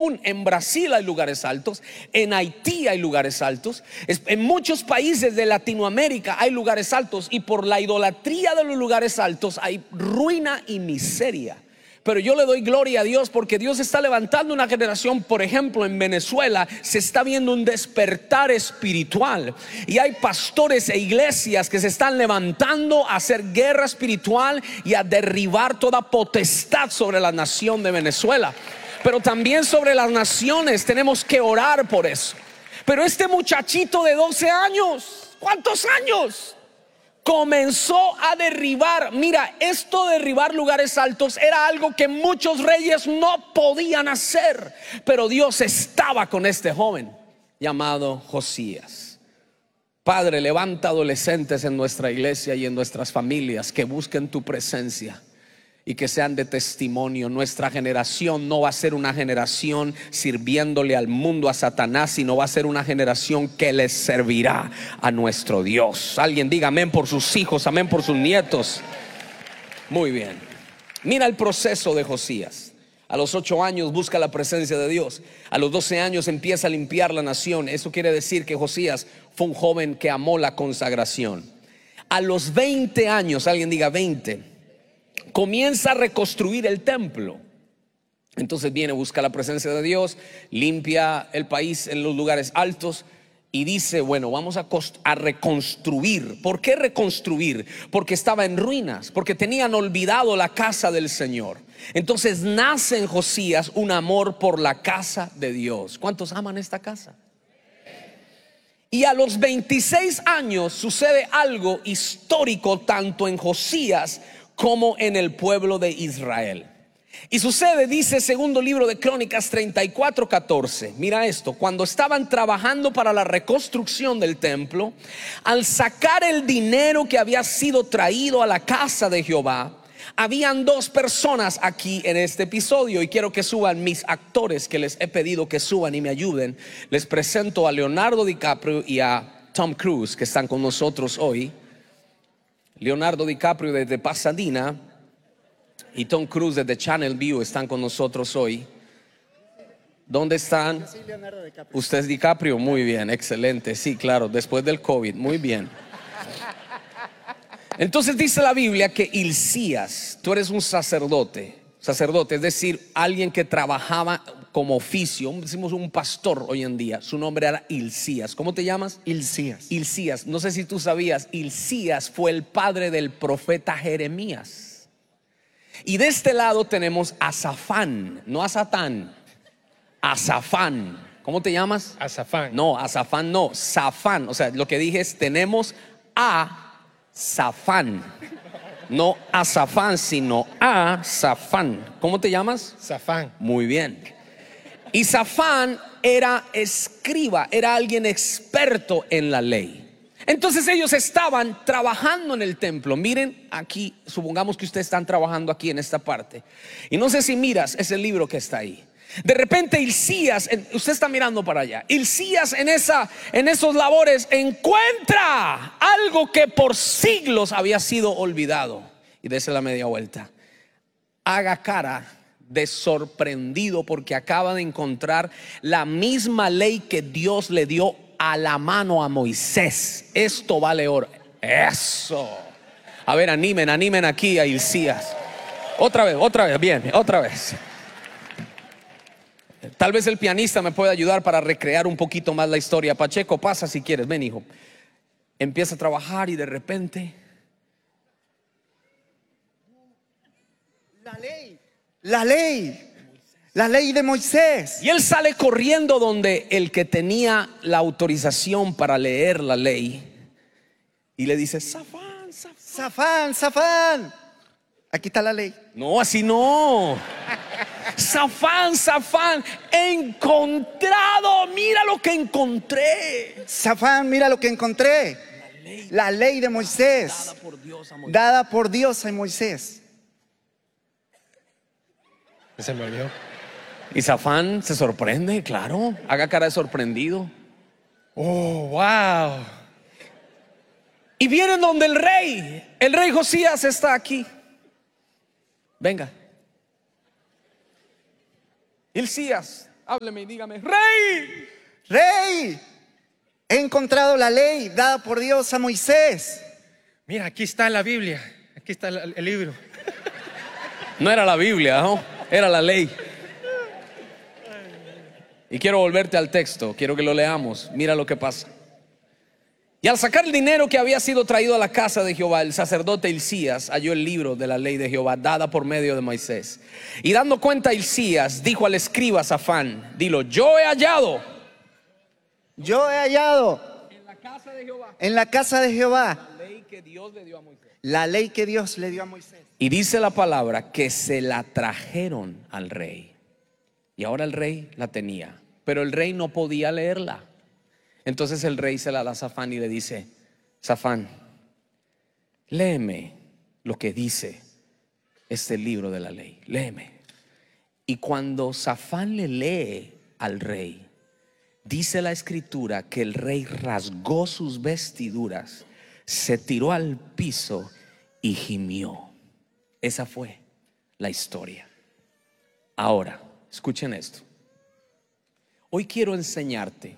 aún en Brasil hay lugares altos, en Haití hay lugares altos, en muchos países de Latinoamérica hay lugares altos, y por la idolatría de los lugares altos hay ruina y miseria. Pero yo le doy gloria a Dios porque Dios está levantando una generación. Por ejemplo, en Venezuela se está viendo un despertar espiritual, y hay pastores e iglesias que se están levantando a hacer guerra espiritual y a derribar toda potestad sobre la nación de Venezuela. Pero también sobre las naciones tenemos que orar por eso. Pero este muchachito de 12 años, ¿cuántos años? Comenzó a derribar. Mira, esto de derribar lugares altos era algo que muchos reyes no podían hacer, pero Dios estaba con este joven llamado Josías. Padre, levanta adolescentes en nuestra iglesia y en nuestras familias que busquen tu presencia y que sean de testimonio. Nuestra generación no va a ser una generación sirviéndole al mundo, a Satanás, sino va a ser una generación que les servirá a nuestro Dios. Alguien diga amén por sus hijos, amén por sus nietos. Muy bien. Mira el proceso de Josías. A los 8 años busca la presencia de Dios. A los 12 años empieza a limpiar la nación. Eso quiere decir que Josías fue un joven que amó la consagración. A los 20 años, alguien diga 20, comienza a reconstruir el templo. Entonces viene, busca la presencia de Dios, limpia el país en los lugares altos y dice, bueno, vamos a reconstruir. ¿Por qué reconstruir? Porque estaba en ruinas, porque tenían olvidado la casa del Señor. Entonces nace en Josías un amor por la casa de Dios. ¿Cuántos aman esta casa? Y a los 26 años sucede algo histórico tanto en Josías como en el pueblo de Israel. Y sucede, dice segundo libro de Crónicas 34:14. Mira esto: cuando estaban trabajando para la reconstrucción del templo, al sacar el dinero que había sido traído a la casa de Jehová, habían 2 personas aquí en este episodio, y quiero que suban mis actores que les he pedido que suban y me ayuden. Les presento a Leonardo DiCaprio y a Tom Cruise, que están con nosotros hoy. Leonardo DiCaprio desde Pasadena y Tom Cruise desde Channel View están con nosotros hoy. ¿Dónde están? Usted es DiCaprio, muy bien, excelente. Sí, claro, después del COVID, muy bien. Entonces dice la Biblia que Hilcías, tú eres un sacerdote, es decir, alguien que trabajaba como oficio, decimos un pastor hoy en día. Su nombre era Hilcías. ¿Cómo te llamas? Hilcías. No sé si tú sabías, Hilcías fue el padre del profeta Jeremías. Y de este lado tenemos a Safán, no a Satán, a Safán. ¿Cómo te llamas? Azafán. No, a Safán no, Safán. O sea, lo que dije es, tenemos a Safán. No a Safán, sino a Safán. ¿Cómo te llamas? Safán. Muy bien. Y Safán era escriba, era alguien experto en la ley. Entonces ellos estaban trabajando en el templo. Miren aquí, supongamos que ustedes están trabajando aquí en esta parte, y no sé si miras ese libro que está ahí. De repente Hilcías, usted está mirando para allá, Hilcías en esos labores encuentra algo que por siglos había sido olvidado. Y dése la media vuelta, haga cara de sorprendido, porque acaba de encontrar la misma ley que Dios le dio a la mano a Moisés. Esto vale oro. Eso. A ver, animen aquí a Hilcías. Otra vez, bien, otra vez. Tal vez el pianista me pueda ayudar para recrear un poquito más la historia. Pacheco, pasa si quieres, ven hijo. Empieza a trabajar y de repente la ley de Moisés. Y él sale corriendo donde el que tenía la autorización para leer la ley, y le dice: Safán, aquí está la ley. No, así no. Safán, encontrado, mira lo que encontré. Safán, mira lo que encontré. La ley de Moisés, dada por Dios a Moisés. Se me olvidó. Y Safán se sorprende, claro, haga cara de sorprendido. Oh, wow. Y vienen donde el rey Josías está aquí. Venga. Hilcías, Hábleme y dígame, Rey. Rey, he encontrado la ley dada por Dios a Moisés. Mira, aquí está la Biblia. Aquí está el libro. No era la Biblia, ¿no? Era la ley. Y quiero volverte al texto, quiero que lo leamos. Mira lo que pasa. Y al sacar el dinero que había sido traído a la casa de Jehová, el sacerdote Hilcías halló el libro de la ley de Jehová dada por medio de Moisés. Y dando cuenta Hilcías, dijo al escriba Safán, dilo, yo he hallado En la casa de Jehová la ley que Dios le dio a Moisés. la ley que Dios le dio a Moisés. Y dice la palabra que se la trajeron al rey. Y ahora el rey la tenía, pero el rey no podía leerla. Entonces el rey se la da a Safán y le dice, Safán, léeme lo que dice este libro de la ley, léeme. Y cuando Safán le lee al rey, dice la escritura que el rey rasgó sus vestiduras, se tiró al piso y gimió. Esa fue la historia. Ahora, escuchen esto. Hoy quiero enseñarte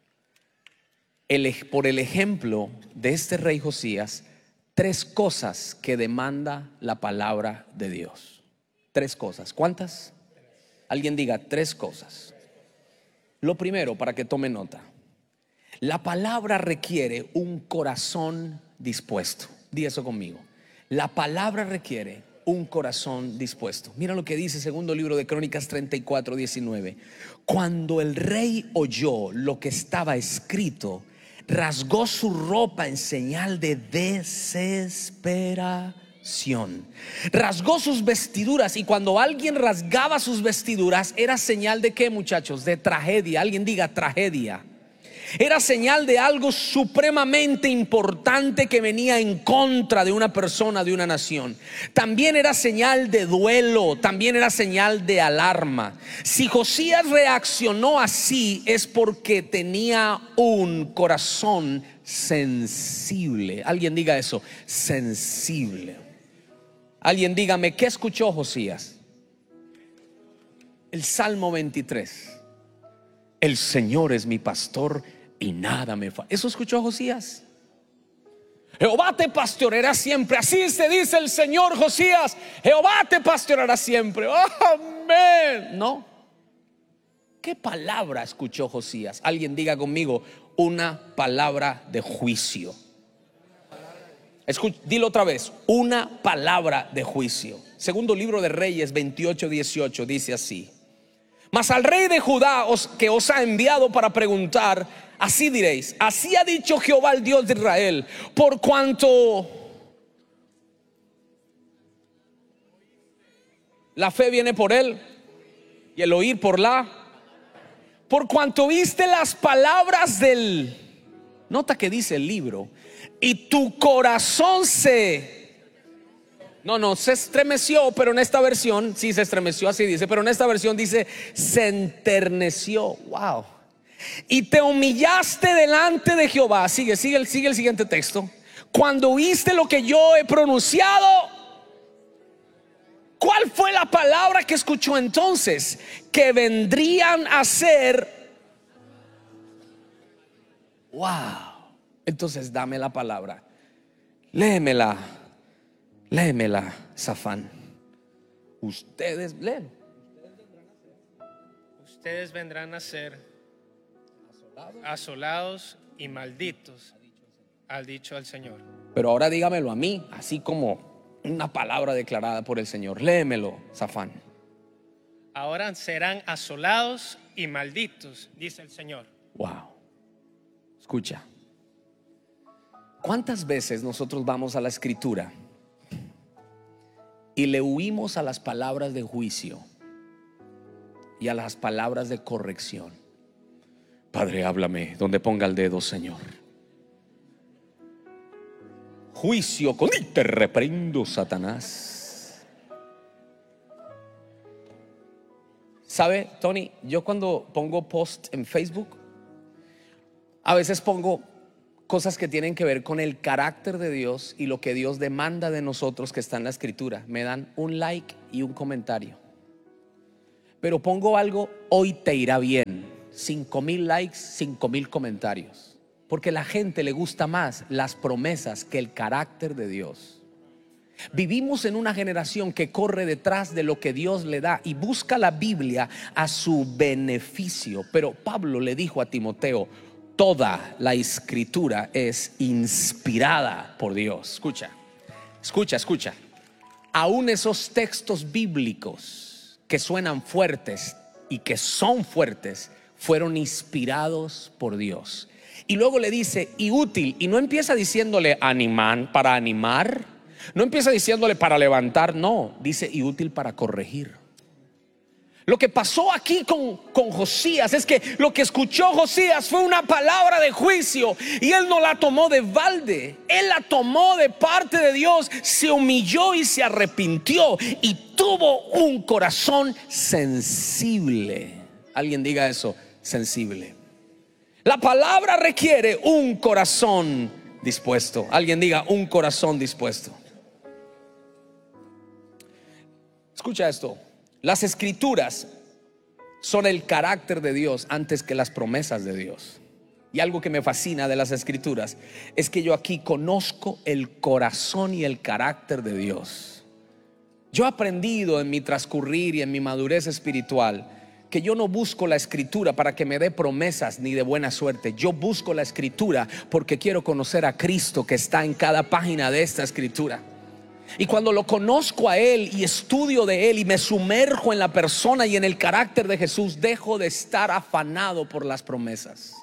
por el ejemplo de este rey Josías, 3 cosas que demanda la palabra de Dios. 3 cosas. ¿Cuántas? Alguien diga 3 cosas. Lo primero, para que tome nota, la palabra requiere un corazón dispuesto. Di eso conmigo. La palabra requiere un corazón dispuesto. Mira lo que dice segundo libro de Crónicas 34:19. Cuando el rey oyó lo que estaba escrito, rasgó su ropa en señal de desesperación. Rasgó sus vestiduras. Y cuando alguien rasgaba sus vestiduras, era señal de ¿qué, muchachos? De tragedia. Alguien diga tragedia. Era señal de algo supremamente importante que venía en contra de una persona, de una nación. También era señal de duelo, también era señal de alarma. Si Josías reaccionó así es porque tenía un corazón sensible. Alguien diga eso, sensible. Alguien dígame, ¿qué escuchó Josías? El Salmo 23. El Señor es mi pastor y nada me falta. ¿Eso escuchó Josías? Jehová te pastoreará siempre. Así se dice el Señor, Josías. Jehová te pastoreará siempre. Amén. No. ¿Qué palabra escuchó Josías? Alguien diga conmigo, una palabra de juicio. Dilo otra vez, una palabra de juicio. Segundo libro de Reyes 28:18 dice así: mas al rey de Judá que os ha enviado para preguntar, así diréis, así ha dicho Jehová el Dios de Israel, por cuanto la fe viene por él y el oír por cuanto oíste las palabras del, nota que dice el libro, y tu corazón se estremeció, pero en esta versión, sí se estremeció, así dice, pero en esta versión dice, se enterneció. Wow. Y te humillaste delante de Jehová. Sigue el siguiente texto. Cuando oíste lo que yo he pronunciado, ¿cuál fue la palabra que escuchó entonces? Que vendrían a ser. Wow. Entonces dame la palabra. Léemela, Safán. Ustedes leen. Ustedes vendrán a ser asolados y malditos, ha dicho el Señor. Pero ahora dígamelo a mí, así como una palabra declarada por el Señor. Léemelo, Safán. Ahora serán asolados y malditos, dice el Señor. Wow. Escucha. ¿Cuántas veces nosotros vamos a la Escritura y le huimos a las palabras de juicio y a las palabras de corrección? Padre, háblame donde ponga el dedo, Señor. Juicio con te reprendo, Satanás. ¿Sabe, Tony? Yo cuando pongo post en Facebook, a veces pongo cosas que tienen que ver con el carácter de Dios y lo que Dios demanda de nosotros, que está en la Escritura. Me dan un like y un comentario. pero pongo algo, hoy te irá bien. 5,000 likes, 5,000 comentarios. Porque a la gente le gusta más las promesas que el carácter de Dios. Vivimos en una generación que corre detrás de lo que Dios le da y busca la Biblia a su beneficio. Pero Pablo le dijo a Timoteo: toda la escritura es inspirada por Dios. Escucha, escucha, escucha. Aún esos textos bíblicos que suenan fuertes y que son fuertes fueron inspirados por Dios. Y luego le dice y útil, y no empieza diciéndole para animar, no empieza diciéndole para levantar, no, dice y útil para corregir. Lo que pasó aquí con Josías es que lo que escuchó Josías fue una palabra de juicio, y él no la tomó de balde, él la tomó de parte de Dios, se humilló y se arrepintió y tuvo un corazón sensible. Alguien diga eso, sensible. La palabra requiere un corazón dispuesto. Alguien diga un corazón dispuesto. Escucha esto. Las escrituras son el carácter de Dios antes que las promesas de Dios. Y algo que me fascina de las escrituras es que yo aquí conozco el corazón y el carácter de Dios. Yo he aprendido en mi transcurrir y en mi madurez espiritual que yo no busco la escritura para que me dé promesas ni de buena suerte. Yo busco la escritura porque quiero conocer a Cristo que está en cada página de esta escritura. Y cuando lo conozco a Él y estudio de Él y me sumerjo en la persona y en el carácter de Jesús, dejo de estar afanado por las promesas.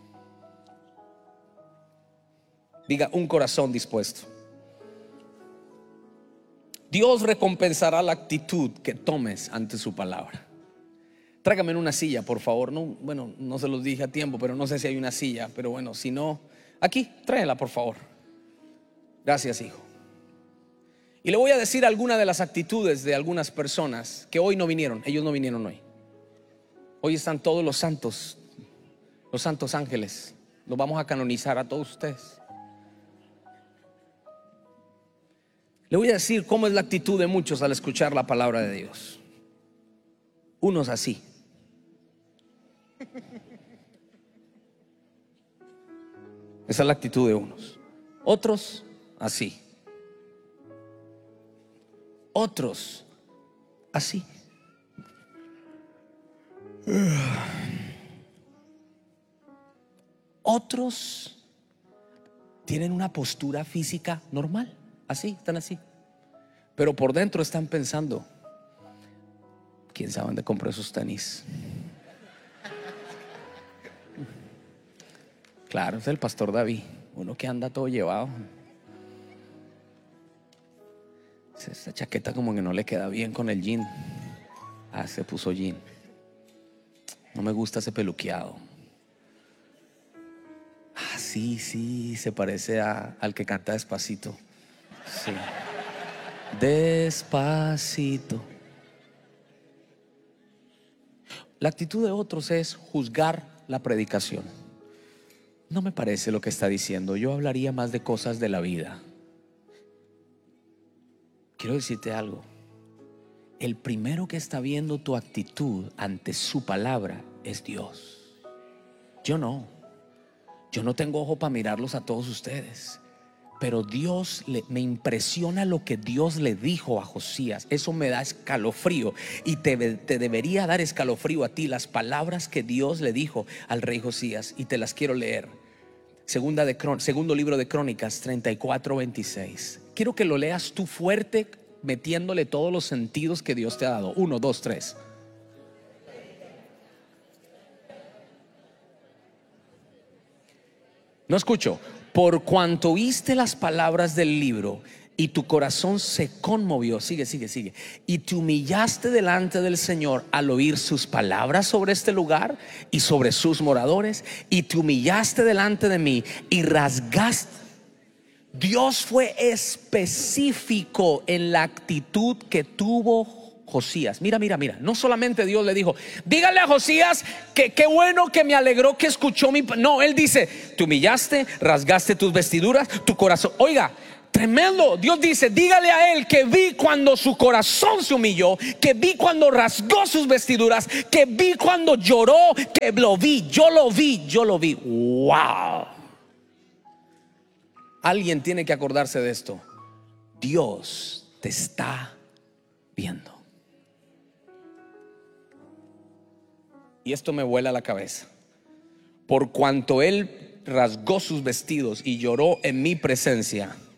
Diga un corazón dispuesto. Dios recompensará la actitud que tomes ante su palabra. Tráigame en una silla, por favor. No, bueno, no se los dije a tiempo, pero no sé si hay una silla. Pero bueno, si no, aquí, tráela por favor. Gracias, hijo. Y le voy a decir algunas de las actitudes de algunas personas que hoy no vinieron. Ellos no vinieron hoy. Hoy están todos los santos ángeles. Los vamos a canonizar a todos ustedes. Le voy a decir cómo es la actitud de muchos al escuchar la palabra de Dios. Unos así. Esa es la actitud de unos. Otros así. Otros así. Otros tienen una postura física normal. Así, están así. Pero por dentro están pensando: ¿quién sabe dónde compró esos tenis? Claro, es el pastor David. Uno que anda todo llevado. Esta chaqueta como que no le queda bien con el jean. Ah, se puso jean. No me gusta ese peluqueado. Ah, sí, se parece al que canta Despacito. Sí. Despacito. La actitud de otros es juzgar la predicación. No me parece lo que está diciendo. Yo hablaría más de cosas de la vida. Quiero decirte algo. El primero que está viendo tu actitud ante su palabra es Dios. Yo no tengo ojo para mirarlos a todos ustedes. Pero me impresiona lo que Dios le dijo a Josías. Eso me da escalofrío. Y te debería dar escalofrío a ti las palabras que Dios le dijo al rey Josías. Y te las quiero leer. Segundo libro de Crónicas 34:26. Quiero que lo leas tú fuerte, metiéndole todos los sentidos que Dios te ha dado. 1, 2, 3. No escucho. Por cuanto oíste las palabras del libro y tu corazón se conmovió, sigue, y te humillaste delante del Señor al oír sus palabras sobre este lugar y sobre sus moradores, y te humillaste delante de mí y rasgaste. Dios fue específico en la actitud que tuvo Josías. Mira. No solamente Dios le dijo: dígale a Josías que qué bueno, que me alegró que escuchó mi. No, él dice: te humillaste, rasgaste tus vestiduras, tu corazón. Oiga, Tremendo. Dios dice, dígale a él que vi cuando su corazón se humilló, que vi cuando rasgó sus vestiduras, que vi cuando lloró, que lo vi, yo lo vi, yo lo vi. Wow. Alguien tiene que acordarse de esto. Dios te está viendo. Y esto me vuela la cabeza. Por cuanto él rasgó sus vestidos y lloró en mi presencia,